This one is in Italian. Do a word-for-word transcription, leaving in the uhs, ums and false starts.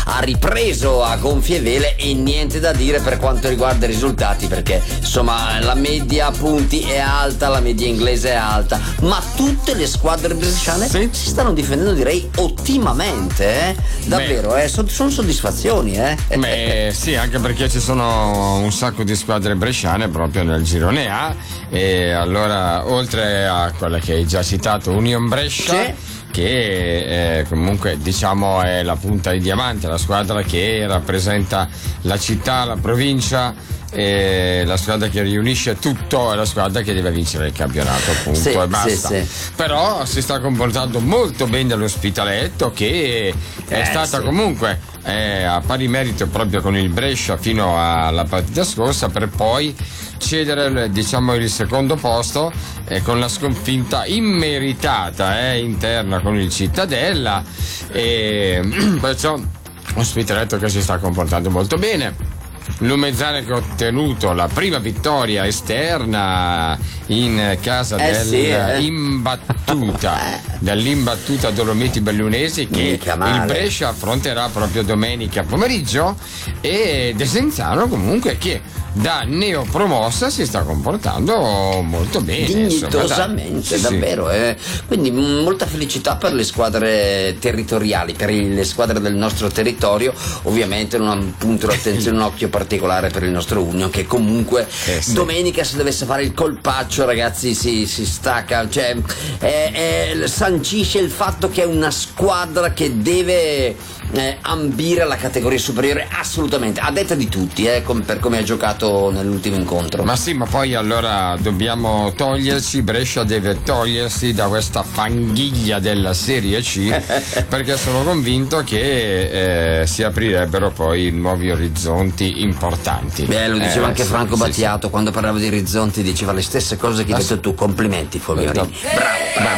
ha ripreso a gonfie vele e niente da dire per quanto riguarda i risultati, perché insomma la media punti è alta, la media inglese è alta, ma tutte le squadre bresciane sì. si stanno difendendo, direi ottimamente, eh? davvero, eh? sono, sono soddisfazioni, eh? Beh, sì, anche perché ci sono un sacco di squadre bresciane proprio nel girone A, e allora oltre a quella che hai già citato, Union Brescia, sì. che eh, comunque diciamo è la punta di diamante, la squadra che rappresenta la città, la provincia, e la squadra che riunisce tutto, è la squadra che deve vincere il campionato, appunto, sì, e basta. Sì, sì. Però si sta comportando molto bene l'Ospitaletto, che è eh, stata sì. comunque eh, a pari merito proprio con il Brescia fino alla partita scorsa, per poi cedere diciamo il secondo posto eh, con la sconfitta immeritata eh, interna con il Cittadella, e perciò Ospitaletto che si sta comportando molto bene. Lumezzane che ha ottenuto la prima vittoria esterna in casa eh dell'imbattuta sì, eh. dell'imbattuta Dolomiti Bellunesi, che il Brescia affronterà proprio domenica pomeriggio, e Desenzano comunque che da neopromossa si sta comportando molto bene, dignitosamente, insomma, davvero sì. eh. Quindi molta felicità per le squadre territoriali, per le squadre del nostro territorio. Ovviamente non ha un punto d'attenzione, un occhio particolare per il nostro Union, che comunque eh sì. domenica, se dovesse fare il colpaccio, ragazzi, si, si stacca, cioè è, è, sancisce il fatto che è una squadra che deve eh, ambire alla categoria superiore, assolutamente, a detta di tutti, eh, com, per come ha giocato nell'ultimo incontro. Ma sì, ma poi allora dobbiamo toglierci, Brescia deve togliersi da questa fanghiglia della Serie C perché sono convinto che eh, si aprirebbero poi nuovi orizzonti importanti. Beh, lo diceva eh, anche sì, Franco sì, Battiato, sì. quando parlava di orizzonti diceva le stesse cose che hai detto tu. Complimenti, Fogliorini, bravo, bravo.